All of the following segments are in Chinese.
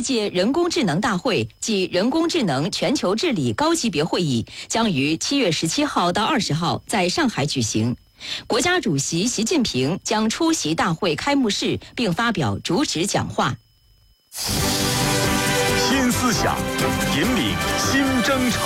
界人工智能大会暨人工智能全球治理高级别会议将于7月17号到20号在上海举行。国家主席习近平将出席大会开幕式并发表主旨讲话。 新思想，引领新征程。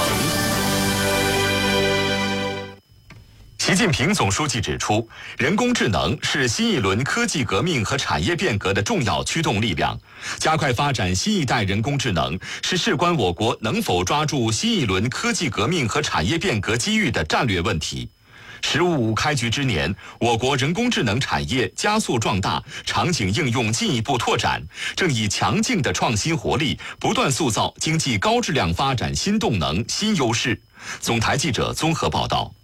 习近平总书记指出，人工智能是新一轮科技革命和产业变革的重要驱动力量。加快发展新一代人工智能，是事关我国能否抓住新一轮科技革命和产业变革机遇的战略问题。“15五”开局之年，我国人工智能产业加速壮大，场景应用进一步拓展，正以强劲的创新活力，不断塑造经济高质量发展新动能、新优势。总台记者综合报道。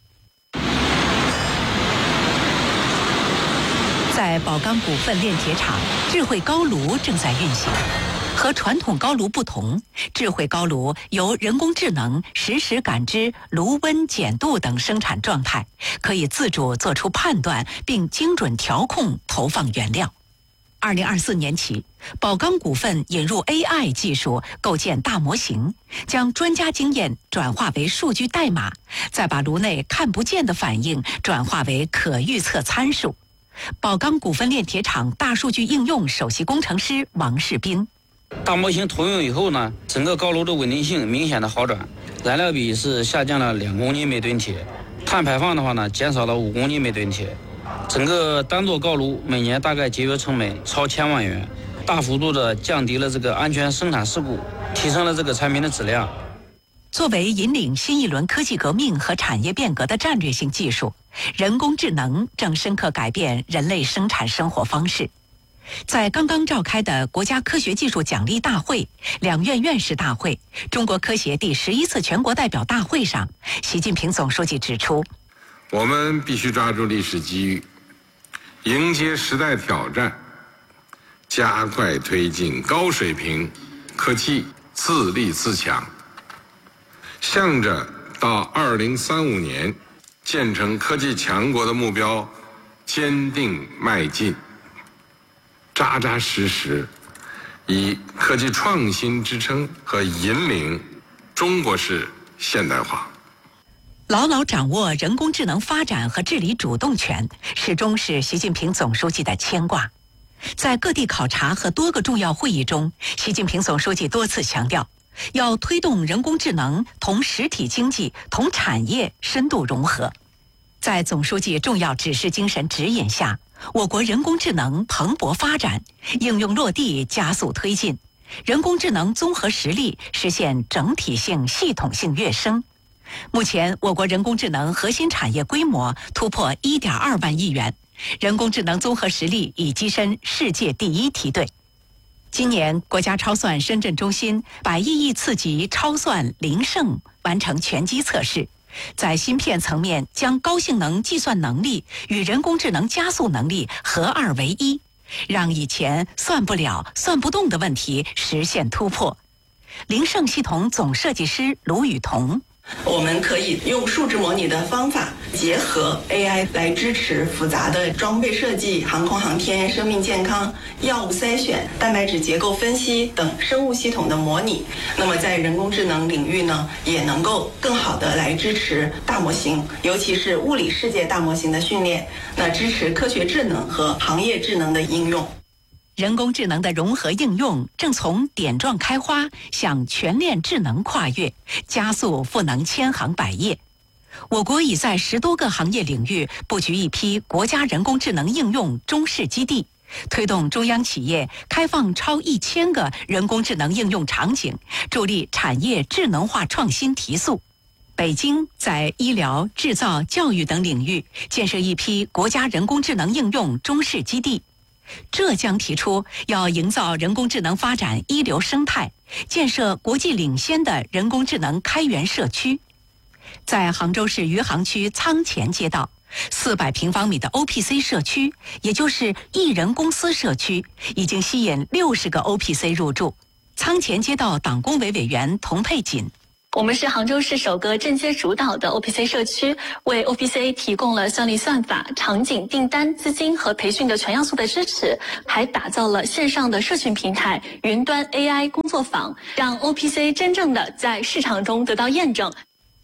在宝钢股份炼铁厂，智慧高炉正在运行。和传统高炉不同，智慧高炉由人工智能实时感知炉温、碱度等生产状态，可以自主做出判断，并精准调控投放原料。2024年起，宝钢股份引入 AI 技术，构建大模型，将专家经验转化为数据代码，再把炉内看不见的反应转化为可预测参数。宝钢股份炼铁厂大数据应用首席工程师王世斌。 大模型投用以后呢，整个高炉的稳定性明显的好转，燃料比是下降了2公斤每吨铁，碳排放的话呢，减少了5公斤每吨铁。整个单座高炉每年大概节约成本超1000万元，大幅度的降低了这个安全生产事故，提升了这个产品的质量。 作为引领新一轮科技革命和产业变革的战略性技术，人工智能正深刻改变人类生产生活方式。在刚刚召开的国家科学技术奖励大会、两院院士大会、中国科协第11次全国代表大会上，习近平总书记指出， 我们必须抓住历史机遇，迎接时代挑战，加快推进高水平科技自立自强，向着到2035年建成科技强国的目标坚定迈进。扎扎实实以科技创新支撑和引领中国式现代化， 牢牢掌握人工智能发展和治理主动权，始终是习近平总书记的牵挂。在各地考察和多个重要会议中，习近平总书记多次强调，要推动人工智能同实体经济、同产业深度融合。在总书记重要指示精神指引下，我国人工智能蓬勃发展，应用落地加速推进，人工智能综合实力实现整体性、系统性跃升。目前，我国人工智能核心产业规模突破1.2万亿元，人工智能综合实力已跻身世界第一梯队。今年，国家超算深圳中心100亿次级超算零胜完成全机测试，在芯片层面将高性能计算能力与人工智能加速能力合二为一，让以前算不了、算不动的问题实现突破。零胜系统总设计师卢雨桐， 我们可以用数值模拟的方法，结合 AI 来支持复杂的装备设计、航空航天、生命健康、药物筛选、蛋白质结构分析等生物系统的模拟。那么在人工智能领域呢，也能够更好的来支持大模型，尤其是物理世界大模型的训练，那支持科学智能和行业智能的应用。 人工智能的融合应用正从点状开花向全链智能跨越，加速赋能千行百业。我国已在10多个行业领域布局一批国家人工智能应用中试基地，推动中央企业开放超1000个人工智能应用场景，助力产业智能化创新提速。北京在医疗、制造、教育等领域建设一批国家人工智能应用中试基地。浙江提出要营造人工智能发展一流生态，建设国际领先的人工智能开源社区。在杭州市余杭区仓前街道，400平方米的 OPC 社区，也就是一人公司社区，已经吸引60个 OPC 入驻。仓前街道党工委委员童佩锦， 我们是杭州市首个正接主导的 OPC 社区，为 OPC 提供了算力算法、场景、订单、资金和培训的全要素的支持，还打造了线上的社群平台、云端 AI 工作坊，让 OPC 真正的在市场中得到验证。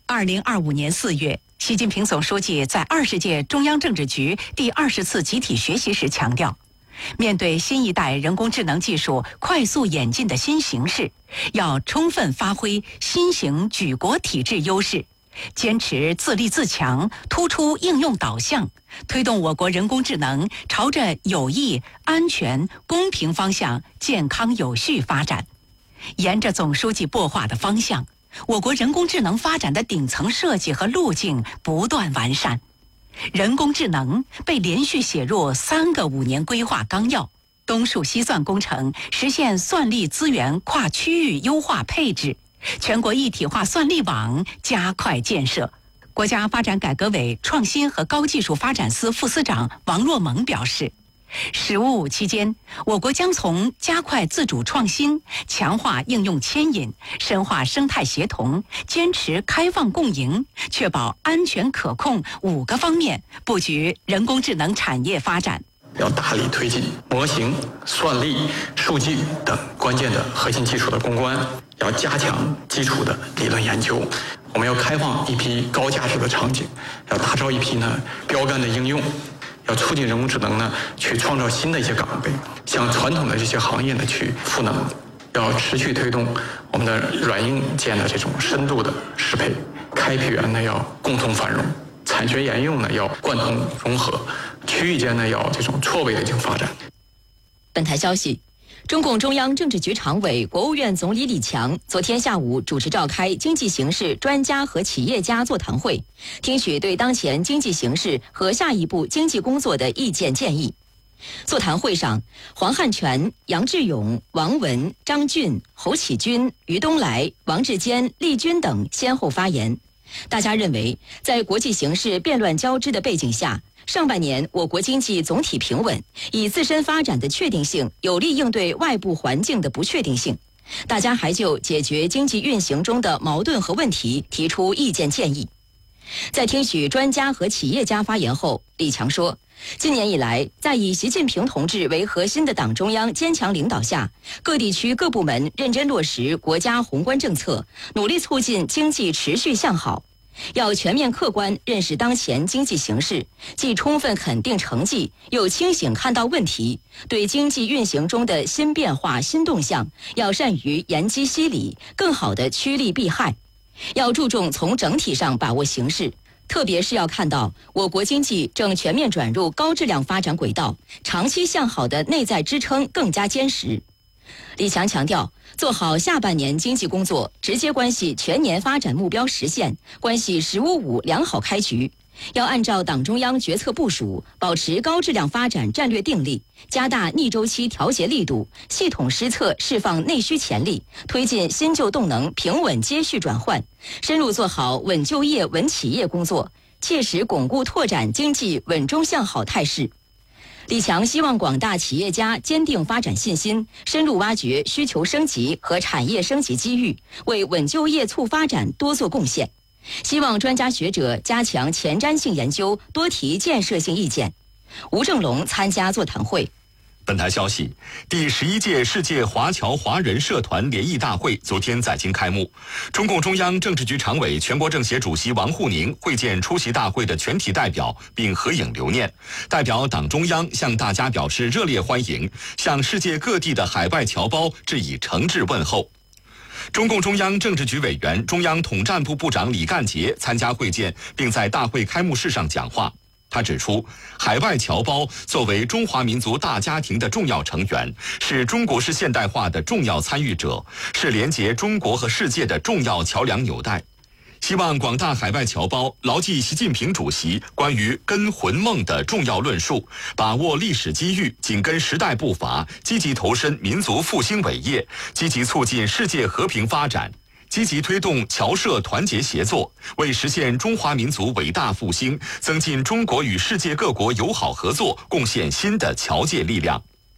2025年4月，习近平总书记在20届中央政治局第20次集体学习时强调，面对新一代人工智能技术快速演进的新形势，要充分发挥新型举国体制优势，坚持自立自强，突出应用导向，推动我国人工智能朝着有益、安全、公平方向健康有序发展。沿着总书记擘画的方向，我国人工智能发展的顶层设计和路径不断完善。人工智能被连续写入3个5年规划纲要，东数西算工程实现算力资源跨区域优化配置，全国一体化算力网加快建设。国家发展改革委创新和高技术发展司副司长王若萌表示，“十五五”期间，我国将从加快自主创新、强化应用牵引、深化生态协同、坚持开放共赢、确保安全可控5个方面布局人工智能产业发展。 要大力推进模型、算力、数据等关键的核心技术的攻关，要加强基础的理论研究。我们要开放一批高价值的场景，要打造一批标杆的应用。要促进人工智能去创造新的一些岗位，向传统的这些行业去赋能。要持续推动我们的软硬件的这种深度的适配，开辟园要共同繁荣，产学研用要贯通融合，区域间要这种错位的发展。 本台消息，中共中央政治局常委、国务院总理李强昨天下午主持召开经济形势专家和企业家座谈会，听取对当前经济形势和下一步经济工作的意见建议。座谈会上，黄汉全、杨志勇、王文、张俊、侯启军、于东来、王志坚、厉军等先后发言。大家认为，在国际形势变乱交织的背景下，上半年我国经济总体平稳，以自身发展的确定性有力应对外部环境的不确定性。大家还就解决经济运行中的矛盾和问题提出意见建议。在听取专家和企业家发言后，李强说，今年以来，在以习近平同志为核心的党中央坚强领导下，各地区各部门认真落实国家宏观政策，努力促进经济持续向好。要全面客观认识当前经济形势，既充分肯定成绩，又清醒看到问题。对经济运行中的新变化、新动向，要善于沿机析理，更好地趋利避害。要注重从整体上把握形势，特别是要看到我国经济正全面转入高质量发展轨道，长期向好的内在支撑更加坚实。李强强调，做好下半年经济工作，直接关系全年发展目标实现，关系“十五五”良好开局。要按照党中央决策部署，保持高质量发展战略定力，加大逆周期调节力度，系统施策释放内需潜力，推进新旧动能平稳接续转换，深入做好稳就业、稳企业工作，切实巩固拓展经济稳中向好态势。李强希望广大企业家坚定发展信心，深入挖掘需求升级和产业升级机遇，为稳就业促发展多做贡献。希望专家学者加强前瞻性研究，多提建设性意见。吴正龙参加座谈会。 本台消息，第11届世界华侨华人社团联谊大会昨天在京开幕。中共中央政治局常委、全国政协主席王沪宁会见出席大会的全体代表，并合影留念。代表党中央向大家表示热烈欢迎，向世界各地的海外侨胞致以诚挚问候。中共中央政治局委员、中央统战部部长李干杰参加会见，并在大会开幕式上讲话。他指出，海外侨胞作为中华民族大家庭的重要成员，是中国式现代化的重要参与者，是连结中国和世界的重要桥梁纽带。希望广大海外侨胞牢记习近平主席关于根魂梦的重要论述，把握历史机遇，紧跟时代步伐，积极投身民族复兴伟业，积极促进世界和平发展，积极推动侨社团结协作，为实现中华民族伟大复兴，增进中国与世界各国友好合作贡献新的侨界力量。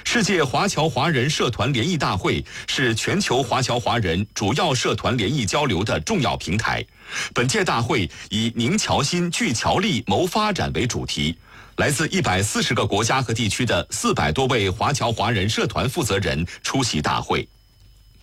世界华侨华人社团联谊大会是全球华侨华人主要社团联谊交流的重要平台。本届大会以凝侨心、聚侨力、谋发展为主题。来自140个国家和地区的400多位华侨华人社团负责人出席大会。